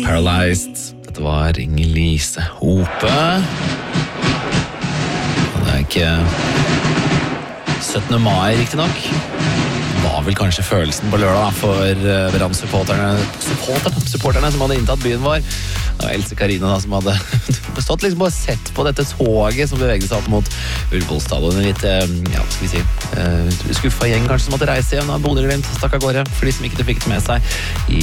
Paralyzed. Dette var Inger-Lise Hope. Det er ikke 17. mai, riktig nok. Var vel kanskje følelsen på lørdag for Brann-supporterne som hadde inntatt byen vår. Det var Else Karina da, som hadde stått liksom bare sett på dette toget som bevegde seg opp mot Ullevål-stadion. Litt, ja, hva skal vi si, skuffa gjeng kanskje som måtte reise igjen. Bodø-Glimt stakk av gårde for de som ikke fikk det med seg i